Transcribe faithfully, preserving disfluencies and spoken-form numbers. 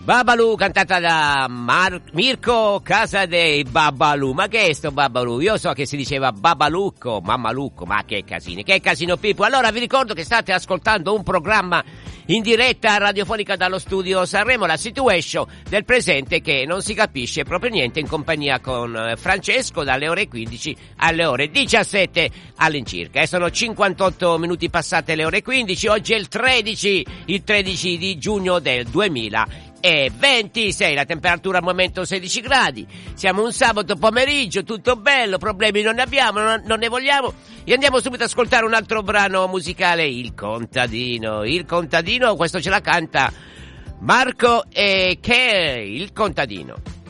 Babalu cantata da Mar- Mirko Casa dei Babalu. Ma che è sto Babalu? Io so che si diceva Babalucco, Mammalucco, ma che casino, che casino Pippo. Allora vi ricordo che state ascoltando un programma in diretta radiofonica dallo studio Sanremo, la situation del presente che non si capisce proprio niente, in compagnia con Francesco dalle ore quindici alle ore diciassette all'incirca. E sono cinquantotto minuti passate le ore quindici, oggi è il tredici, il tredici di giugno del duemila. E ventisei, la temperatura al momento sedici gradi, siamo un sabato pomeriggio, tutto bello, problemi non ne abbiamo, non, non ne vogliamo, e andiamo subito ad ascoltare un altro brano musicale, Il Contadino. Il Contadino, questo ce la canta Marco e che Il Contadino.